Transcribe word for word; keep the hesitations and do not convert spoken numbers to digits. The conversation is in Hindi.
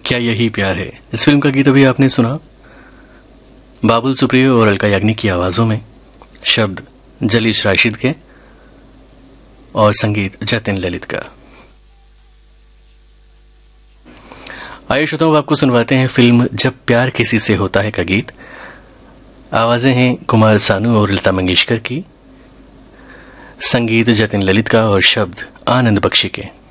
क्या यही प्यार है। इस फिल्म का गीत अभी आपने सुना बाबुल सुप्रियो और अलका याग्निक की आवाजों में, शब्द जलीश राशिद के और संगीत जतिन ललित का। आइए श्रोताओं, आपको सुनवाते हैं फिल्म जब प्यार किसी से होता है का गीत। आवाजें हैं कुमार सानू और लता मंगेशकर की, संगीत जतिन ललित का और शब्द आनंद बख्शी के।